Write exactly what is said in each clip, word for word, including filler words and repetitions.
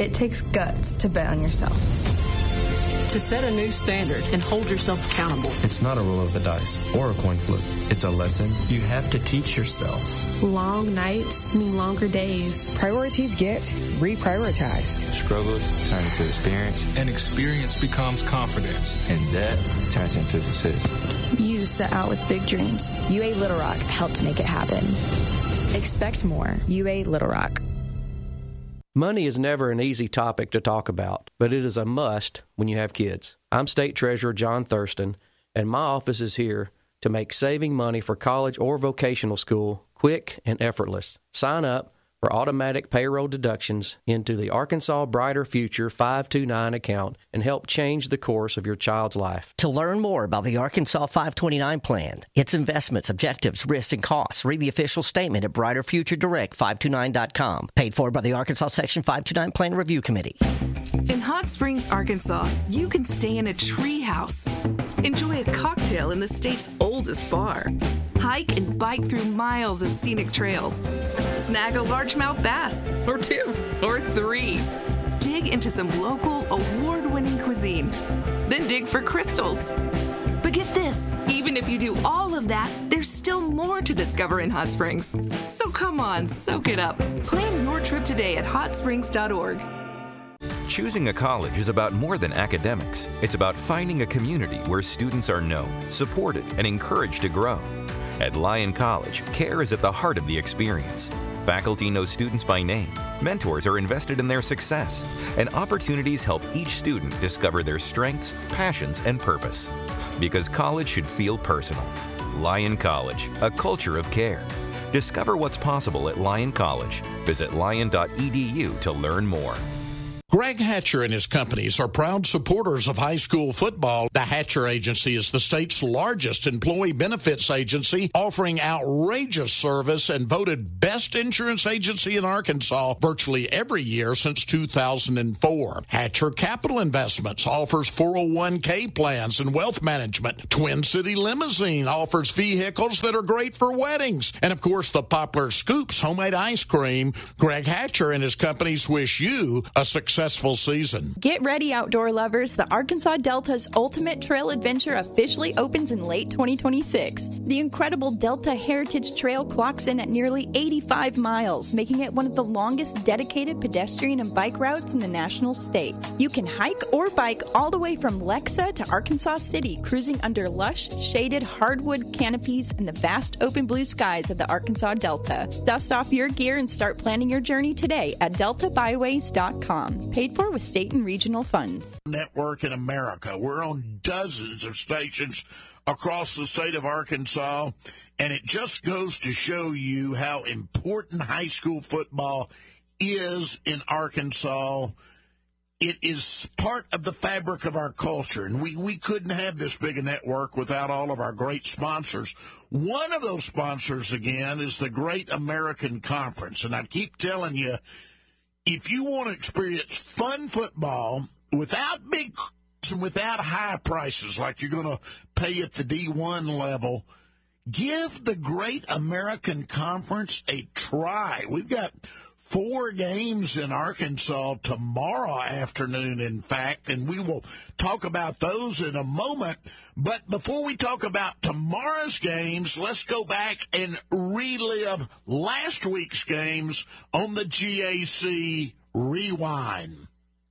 It takes guts to bet on yourself. To set a new standard and hold yourself accountable. It's not a roll of the dice or a coin flip. It's a lesson you have to teach yourself. Long nights mean longer days. Priorities get reprioritized. Struggles turn into experience. And experience becomes confidence. And that turns into success. You set out with big dreams. U A Little Rock helped make it happen. Expect more. U A Little Rock. Money is never an easy topic to talk about, but it is a must when you have kids. I'm State Treasurer John Thurston, and my office is here to make saving money for college or vocational school quick and effortless. Sign up for automatic payroll deductions into the Arkansas Brighter Future five two nine account and help change the course of your child's life. To learn more about the Arkansas five twenty-nine plan, its investments, objectives, risks, and costs, read the official statement at brighter future direct five two nine dot com. Paid for by the Arkansas Section five two nine Plan Review Committee. In Hot Springs, Arkansas, you can stay in a tree house. Enjoy a cocktail in the state's oldest bar. Hike and bike through miles of scenic trails. Snag a largemouth bass, or two, or three. Dig into some local award-winning cuisine. Then dig for crystals. But get this, even if you do all of that, there's still more to discover in Hot Springs. So come on, soak it up. Plan your trip today at hot springs dot org. Choosing a college is about more than academics. It's about finding a community where students are known, supported, and encouraged to grow. At Lyon College, care is at the heart of the experience. Faculty know students by name, mentors are invested in their success, and opportunities help each student discover their strengths, passions, and purpose. Because college should feel personal. Lyon College, a culture of care. Discover what's possible at Lyon College. Visit lyon dot e d u to learn more. Greg Hatcher and his companies are proud supporters of high school football. The Hatcher Agency is the state's largest employee benefits agency, offering outrageous service and voted best insurance agency in Arkansas virtually every year since two thousand four. Hatcher Capital Investments offers four oh one k plans and wealth management. Twin City Limousine offers vehicles that are great for weddings. And, of course, the popular Scoops homemade ice cream. Greg Hatcher and his companies wish you a successful season. Get ready, outdoor lovers. The Arkansas Delta's Ultimate Trail Adventure officially opens in late twenty twenty-six. The incredible Delta Heritage Trail clocks in at nearly eighty-five miles, making it one of the longest dedicated pedestrian and bike routes in the national state. You can hike or bike all the way from Lexa to Arkansas City, cruising under lush, shaded hardwood canopies and the vast open blue skies of the Arkansas Delta. Dust off your gear and start planning your journey today at delta byways dot com. Paid for with state and regional funds. Network in America. We're on dozens of stations across the state of Arkansas, and it just goes to show you how important high school football is in Arkansas. It is part of the fabric of our culture, and we, we couldn't have this big a network without all of our great sponsors. One of those sponsors, again, is the Great American Conference, and I keep telling you, if you want to experience fun football without big and without high prices like you're going to pay at the D one level, give the Great American Conference a try. We've got four games in Arkansas tomorrow afternoon, in fact, and we will talk about those in a moment. But before we talk about tomorrow's games, let's go back and relive last week's games on the G A C Rewind.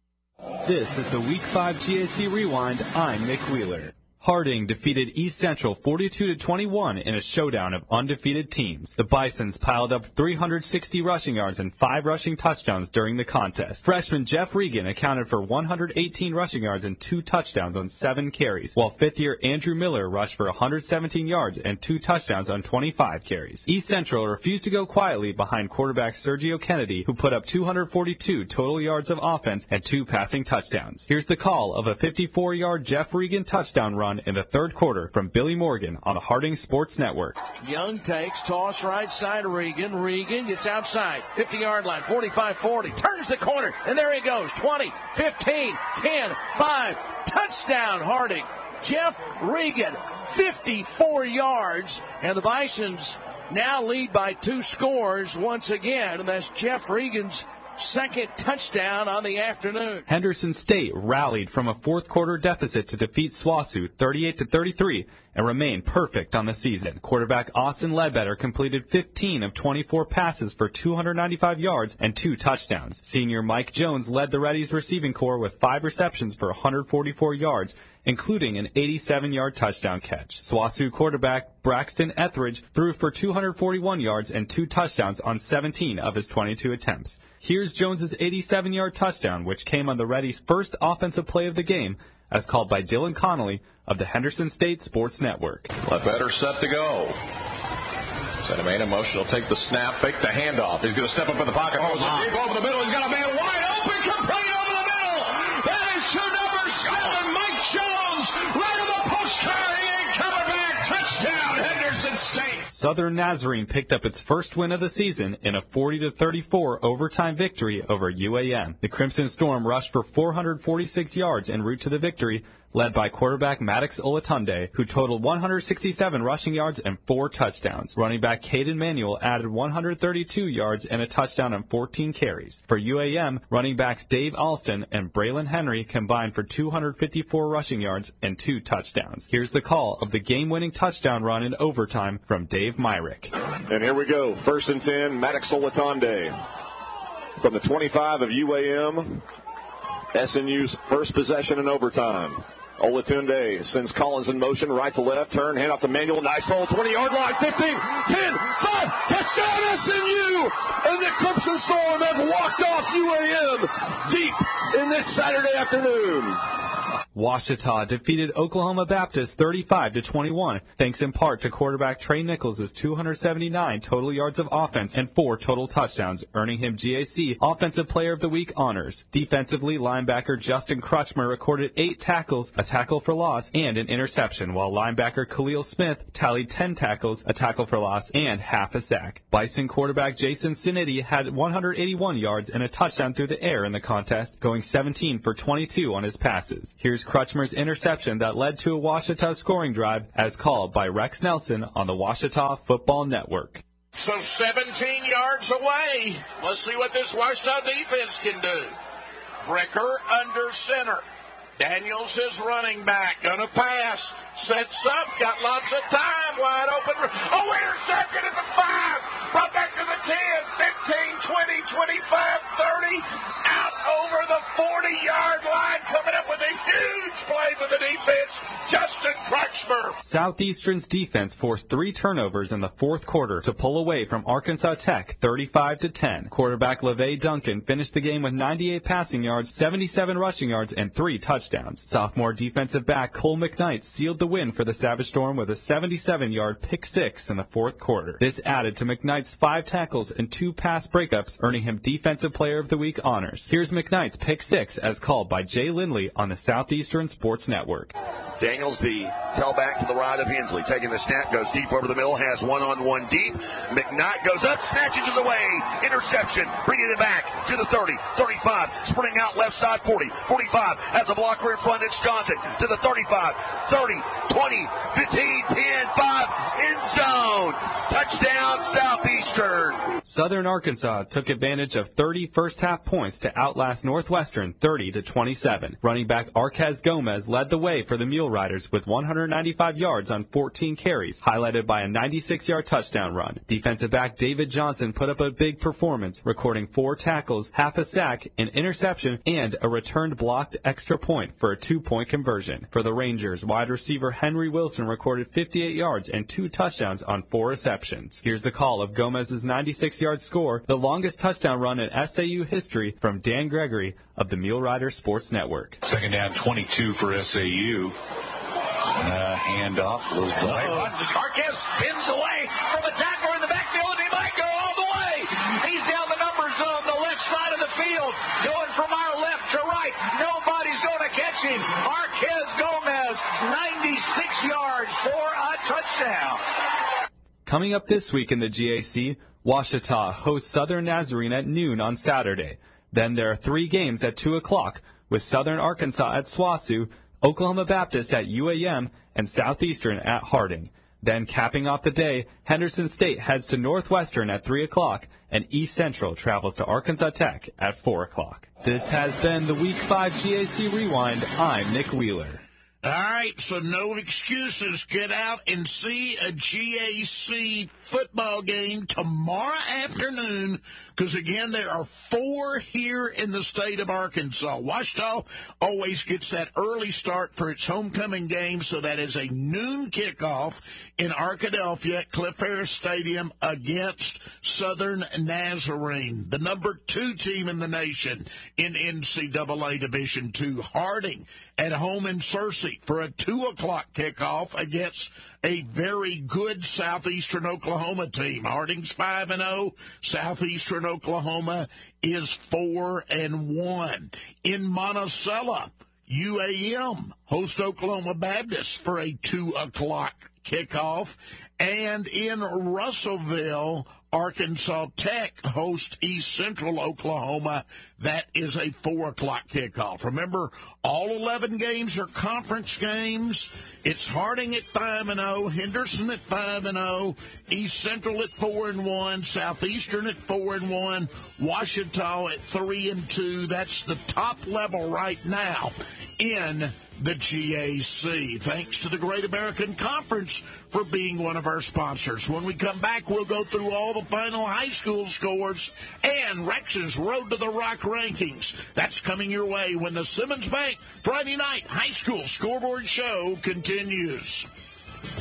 This is the Week five G A C Rewind. I'm Nick Wheeler. Harding defeated East Central forty-two to twenty-one in a showdown of undefeated teams. The Bisons piled up three hundred sixty rushing yards and five rushing touchdowns during the contest. Freshman Jeff Regan accounted for one hundred eighteen rushing yards and two touchdowns on seven carries, while fifth-year Andrew Miller rushed for one hundred seventeen yards and two touchdowns on twenty-five carries. East Central refused to go quietly behind quarterback Sergio Kennedy, who put up two hundred forty-two total yards of offense and two passing touchdowns. Here's the call of a fifty-four-yard Jeff Regan touchdown run in the third quarter from Billy Morgan on the Harding Sports Network. Young takes, toss right side of Regan. Regan gets outside, fifty-yard line, forty-five forty, turns the corner, and there he goes, twenty, fifteen, ten, five, touchdown Harding. Jeff Regan, fifty-four yards, and the Bisons now lead by two scores once again, and that's Jeff Regan's second touchdown on the afternoon. Henderson State rallied from a fourth quarter deficit to defeat SWOSU thirty-eight to thirty-three and remain perfect on the season. Quarterback Austin Ledbetter completed fifteen of twenty-four passes for two hundred ninety-five yards and two touchdowns. Senior Mike Jones led the Reddies receiving corps with five receptions for one hundred forty-four yards, including an eighty-seven-yard touchdown catch. SWOSU quarterback Braxton Etheridge threw for two hundred forty-one yards and two touchdowns on seventeen of his twenty-two attempts. Here's Jones's eighty-seven-yard touchdown, which came on the Reddies' first offensive play of the game, as called by Dylan Connolly of the Henderson State Sports Network. Ledbetter set to go. Center in motion. He'll take the snap, fake the handoff. He's going to step up in the pocket. Oh, oh, deep over the middle. He's got a man wide open, complete over the middle. That is to number seven, Mike Jones, right on the post carrying, cover back, touchdown, Henderson State. Southern Nazarene picked up its first win of the season in a forty to thirty-four overtime victory over U A M. The Crimson Storm rushed for four hundred forty-six yards en route to the victory, led by quarterback Maddox Olatunde, who totaled one hundred sixty-seven rushing yards and four touchdowns. Running back Caden Manuel added one hundred thirty-two yards and a touchdown on fourteen carries. For U A M, running backs Dave Alston and Braylon Henry combined for two hundred fifty-four rushing yards and two touchdowns. Here's the call of the game-winning touchdown run in overtime from Dave Myrick. And here we go. First and ten, Maddox Olatunde from the twenty-five of U A M. S N U's first possession in overtime. Olatunde sends Collins in motion, right to left, turn, hand off to Manuel, nice hole, twenty-yard line, fifteen, ten, five, touchdown S N U! And the Crimson Storm have walked off U A M deep in this Saturday afternoon. Ouachita defeated Oklahoma Baptist thirty-five to twenty-one, thanks in part to quarterback Trey Nichols' two hundred seventy-nine total yards of offense and four total touchdowns, earning him G A C Offensive Player of the Week honors. Defensively, linebacker Justin Crutchmer recorded eight tackles, a tackle for loss, and an interception, while linebacker Khalil Smith tallied ten tackles, a tackle for loss, and half a sack. Bison quarterback Jason Sinetti had one hundred eighty-one yards and a touchdown through the air in the contest, going seventeen for twenty-two on his passes. Here's Crutchmer's interception that led to a Ouachita scoring drive, as called by Rex Nelson on the Ouachita Football Network. So seventeen yards away. Let's see what this Ouachita defense can do. Bricker under center. Daniels is running back. Gonna pass. Sets up. Got lots of time. Wide open. Oh, intercepted at the five. Brought back to the ten. fifteen, twenty, twenty-five, thirty. Out over the forty-yard line. Coming up with a huge play for the defense. Justin Crutchmer. Southeastern's defense forced three turnovers in the fourth quarter to pull away from Arkansas Tech thirty-five to ten. Quarterback LeVay Duncan finished the game with ninety-eight passing yards, seventy-seven rushing yards, and three touchdowns. Sophomore defensive back Cole McKnight sealed the win for the Savage Storm with a seventy-seven-yard pick six in the fourth quarter. This added to McKnight's five tackles and two pass breakups, earning him Defensive Player of the Week honors. Here's McKnight's pick six as called by Jay Lindley on the Southeastern Sports Network. Daniels, the tailback to the right of Hensley, taking the snap, goes deep over the middle, has one-on-one deep. McKnight goes up, snatches it away, interception, bringing it back to the thirty, thirty-five, sprinting out left side, forty, forty-five, has a blocker in front, it's Johnson, to the thirty-five, thirty, twenty, fifteen, ten, five, end zone, touchdown Southeastern. Southern Arkansas took advantage of thirty first-half points to outlast Northwestern thirty to twenty-seven. Running back Arquez Gomez led the way for the Mule Riders with one hundred ninety-five yards on fourteen carries, highlighted by a ninety-six-yard touchdown run. Defensive back David Johnson put up a big performance, recording four tackles, half a sack, an interception, and a returned blocked extra point for a two-point conversion. For the Rangers, wide receiver Henry Wilson recorded fifty-eight yards and two touchdowns on four receptions. Here's the call of Gomez's ninety-six-yard score, the longest touchdown run in S A U history, from Dan Gregory of the Mule Rider Sports Network. Second down, twenty-two for S A U. Uh, handoff. Arquez spins away from a tackler in the backfield, and he might go all the way. He's down the number zone, the left side of the field, going from our left to right. Nobody's going to catch him. Arquez Gomez, ninety-six yards for a touchdown. Coming up this week in the G A C, Ouachita hosts Southern Nazarene at noon on Saturday. Then there are three games at two o'clock, with Southern Arkansas at SWOSU, Oklahoma Baptist at U A M, and Southeastern at Harding. Then capping off the day, Henderson State heads to Northwestern at three o'clock, and East Central travels to Arkansas Tech at four o'clock. This has been the Week five G A C Rewind. I'm Nick Wheeler. All right, so no excuses. Get out and see a G A C football game tomorrow afternoon, because, again, there are four here in the state of Arkansas. Ouachita always gets that early start for its homecoming game, so that is a noon kickoff in Arkadelphia at Cliff Harris Stadium against Southern Nazarene, the number two team in the nation in N C double A Division two. Harding at home in Searcy for a two o'clock kickoff against a very good Southeastern Oklahoma team. Harding's five and oh. Southeastern Oklahoma is four and one. In Monticello, U A M host Oklahoma Baptist for a two o'clock kickoff. And in Russellville, Arkansas Tech hosts East Central Oklahoma. That is a four o'clock kickoff. Remember, all eleven games are conference games. It's Harding at five and oh, Henderson at five and oh, East Central at four and one, Southeastern at four and one, Ouachita at three and two. That's the top level right now in the G A C. Thanks to the Great American Conference for being one of our sponsors. When we come back, we'll go through all the final high school scores and Rex's Road to the Rock rankings. That's coming your way when the Simmons Bank Friday night high school scoreboard show continues.